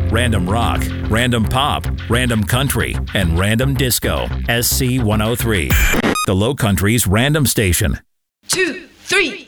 random rock, random pop, random country, and random disco. SC 103, the Low Country's random station. 2, 3.